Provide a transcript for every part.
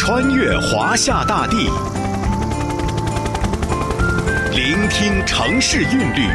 穿越华夏大地，聆听城市韵律，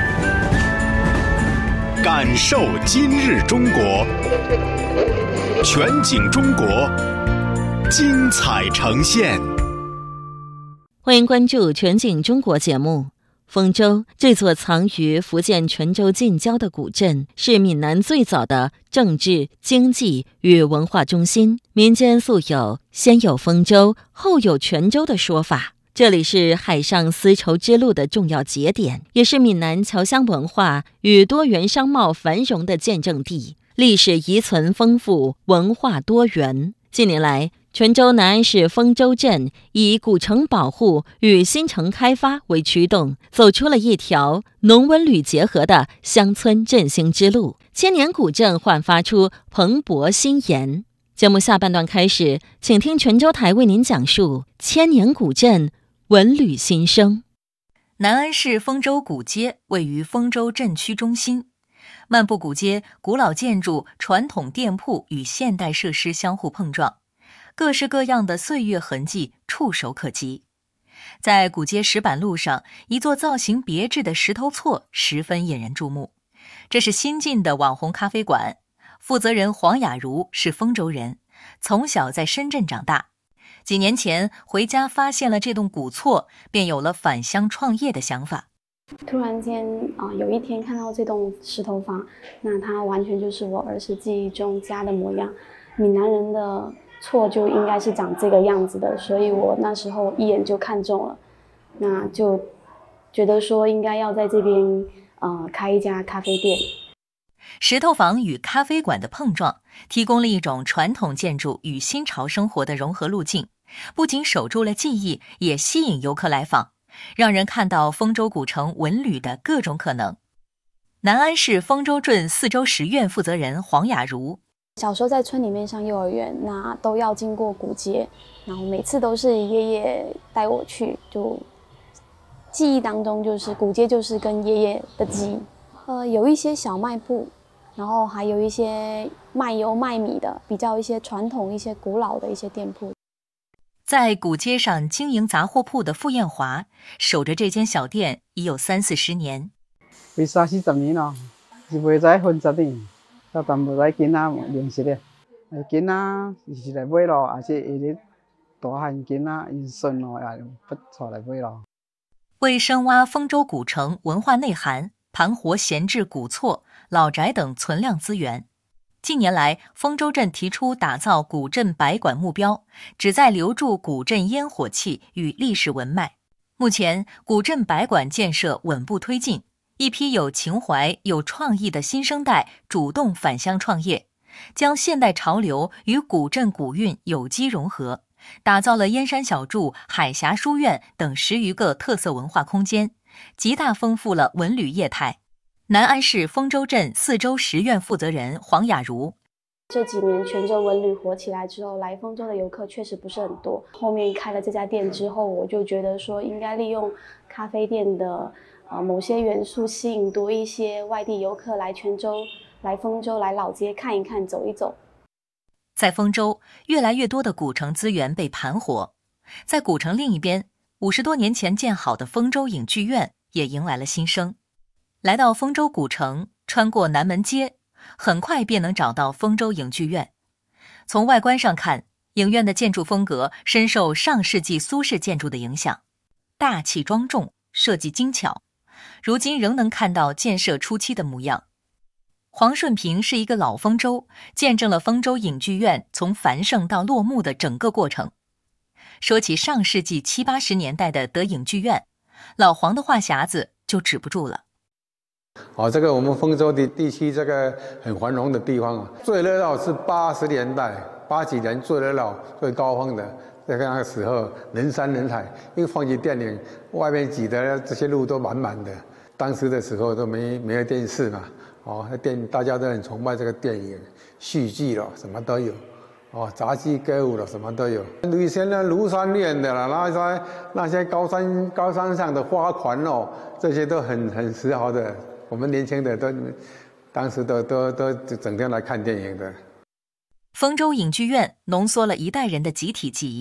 感受今日中国。全景中国，精彩呈现。 欢迎关注全景中国节目。丰州这座藏于福建泉州近郊的古镇，是闽南最早的政治、经济与文化中心。民间素有先有丰州，后有泉州的说法。这里是海上丝绸之路的重要节点，也是闽南侨乡文化与多元商贸繁荣的见证地，历史遗存丰富，文化多元。近年来，泉州南安市丰州镇以古城保护与新城开发为驱动，走出了一条农文旅结合的乡村振兴之路。千年古镇焕发出蓬勃新颜。节目下半段开始，请听泉州台为您讲述千年古镇文旅新生。 南安市丰州古街位于丰州镇区中心，漫步古街，古老建筑、传统店铺与现代设施相互碰撞，各式各样的岁月痕迹触手可及。在古街石板路上，一座造型别致的石头厝十分引人注目。这是新进的网红咖啡馆，负责人黄雅茹是丰州人，从小在深圳长大。几年前回家发现了这栋古厝，便有了返乡创业的想法。 突然间有一天看到这栋石头房，那它完全就是我儿时记忆中家的模样。闽南人的厝就应该是长这个样子的，所以我那时候一眼就看中了，那就觉得说应该要在这边开一家咖啡店。 石头房与咖啡馆的碰撞，提供了一种传统建筑与新潮生活的融合路径，不仅守住了记忆，也吸引游客来访，让人看到丰州古城文旅的各种可能。南安市丰州镇4周10院负责人黄雅茹， 小时候在村里面上幼儿园，那都要经过古街，然后每次都是爷爷带我去，就记忆当中就是古街就是跟爷爷的记忆。有一些小卖部，然后还有一些卖油卖米的，比较一些传统一些古老的一些店铺。 在古街上经营杂货铺的傅艳华，守着这间小店已有30-40年。 为30-40年了，是袂使分十年，到淡薄仔囡仔认识的，囡仔是来买咯，还是下日大汉囡仔因孙咯也不带来买咯。 为深挖丰州古城文化内涵，盘活闲置古厝、老宅等存量资源。近年来，丰州镇提出打造古镇百馆目标，旨在留住古镇烟火气与历史文脉。目前，古镇百馆建设稳步推进，一批有情怀、有创意的新生代主动返乡创业，将现代潮流与古镇古韵有机融合，打造了燕山小筑、海峡书院等10余个特色文化空间，极大丰富了文旅业态。南安市丰州镇4周10院负责人黄雅茹， 这几年泉州文旅火起来之后，来丰州的游客确实不是很多。后面开了这家店之后，我就觉得说应该利用咖啡店的某些元素，吸引多一些外地游客来泉州、来丰州、来老街看一看、走一走。 在丰州，越来越多的古城资源被盘活。在古城另一边，50多年前建好的丰州影剧院也迎来了新生。来到丰州古城，穿过南门街，很快便能找到丰州影剧院。从外观上看，影院的建筑风格深受上世纪苏式建筑的影响，大气庄重，设计精巧，如今仍能看到建设初期的模样。黄顺平是一个老丰州，见证了丰州影剧院从繁盛到落幕的整个过程。说起上世纪70、80年代的德影剧院，老黄的话匣子就止不住了。 这个我们丰州的地区，这个很繁荣的地方最热闹是80年代，80几年最热闹、最高峰的，在那个时候人山人海，因为放起电影，外面挤的这些路都满满的。当时的时候都没有电视嘛，大家都很崇拜这个电影、戏剧了，什么都有，杂技歌舞了，什么都有。以前的庐山院的啦，那些高山上的花环这些都很时髦的。我们年轻的当时都整天来看电影的。 丰州影剧院浓缩了一代人的集体记忆，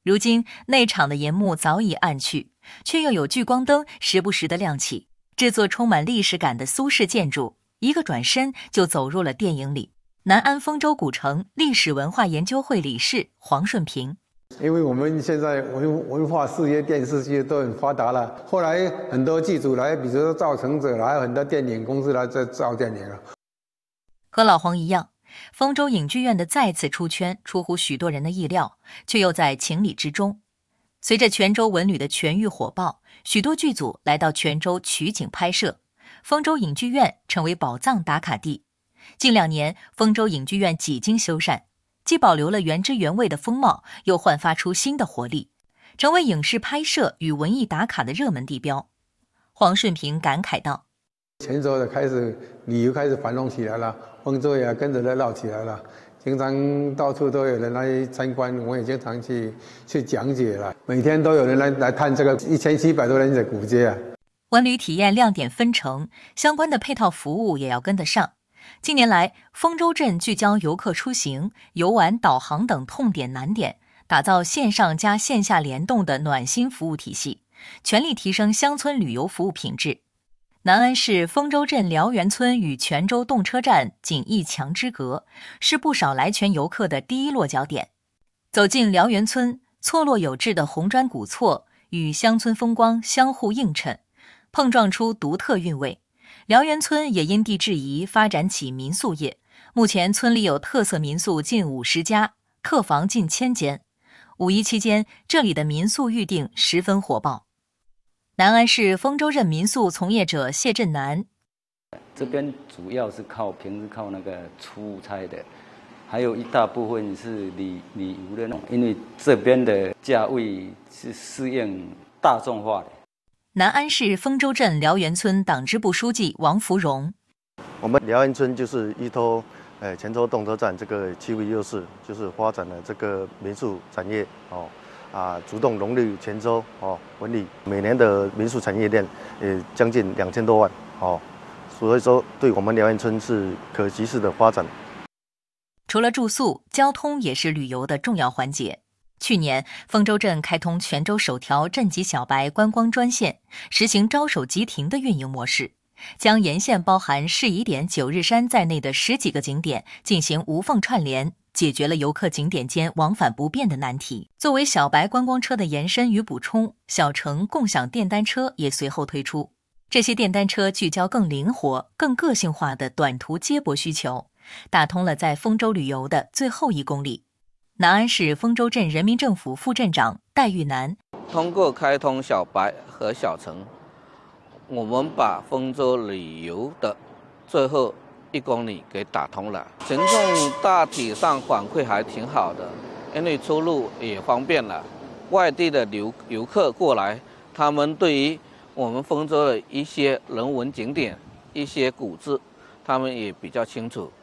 如今内场的檐幕早已暗去，却又有聚光灯时不时地亮起。这座充满历史感的苏式建筑，一个转身就走入了电影里。南安丰州古城历史文化研究会理事黄顺平。 因为我们现在文化事业、电视剧都很发达了，后来很多剧组来，比如说造成者来，还有很多电影公司来这造电影了。 和老黄一样，丰州影剧院的再次出圈出乎许多人的意料，却又在情理之中。随着泉州文旅的全域火爆，许多剧组来到泉州取景拍摄，丰州影剧院成为宝藏打卡地。近2年，丰州影剧院几经修缮，既保留了原汁原味的风貌，又焕发出新的活力，成为影视拍摄与文艺打卡的热门地标。黄顺平感慨道： 泉州的旅游开始繁荣起来了，丰州也跟着热闹起来了，经常到处都有人来参观，我也经常去讲解了，每天都有人来探这个1700多年的古街啊。 文旅体验亮点纷呈，相关的配套服务也要跟得上。近年来，丰州镇聚焦游客出行、游玩、导航等痛点难点，打造线上加线下联动的暖心服务体系，全力提升乡村旅游服务品质。南安市丰州镇辽源村与泉州动车站仅1墙之隔，是不少来泉游客的第一落脚点。走进辽源村，错落有致的红砖古厝与乡村风光相互映衬，碰撞出独特韵味。辽源村也因地制宜发展起民宿业，目前村里有特色民宿近50家，客房近1000间。5一期间，这里的民宿预订十分火爆。南安市丰州镇民宿从业者谢振南： 这边主要是平时靠那个出差的，还有一大部分是旅游的，因为这边的价位是适应大众化的。 南安市丰州镇辽源村党支部书记王福荣： 我们辽源村就是依托泉州动车站这个区域优势，就是发展了这个民宿产业主动融入泉州文旅，每年的民宿产业链将近2000多万所以说对我们辽源村是可及时的发展。 除了住宿，交通也是旅游的重要环节。去年，丰州镇开通泉州首条镇级小白观光专线，实行招手即停的运营模式，将沿线包含适宜点、9日山在内的10几个景点进行无缝串联，解决了游客景点间往返不便的难题。作为小白观光车的延伸与补充，小城共享电单车也随后推出。这些电单车聚焦更灵活、更个性化的短途接驳需求，打通了在丰州旅游的最后1公里。南安市丰州镇人民政府副镇长戴玉南： 通过开通小白和小城，我们把丰州旅游的最后1公里给打通了。群众大体上反馈还挺好的，因为出入也方便了。外地的游客过来，他们对于我们丰州的一些人文景点、一些古迹，他们也比较清楚。